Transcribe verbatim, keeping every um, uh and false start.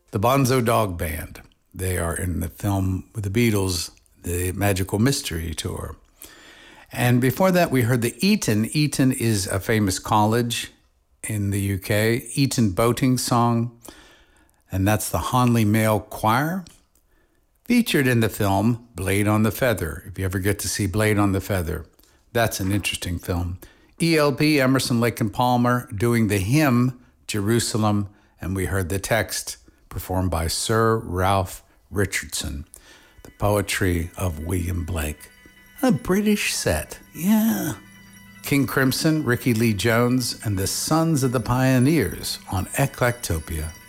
The Bonzo Dog Band. They are in the film with the Beatles, The Magical Mystery Tour. And before that, we heard the Eton. Eton is a famous college in the U K. Eton Boating Song. And that's the Honley Male Choir. Featured in the film Blade on the Feather. If you ever get to see Blade on the Feather, that's an interesting film. E L P, Emerson, Lake and Palmer, doing the hymn, Jerusalem. And we heard the text performed by Sir Ralph Richardson. The poetry of William Blake. A British set, yeah. King Crimson, Ricky Lee Jones, and the Sons of the Pioneers on Eclectopia.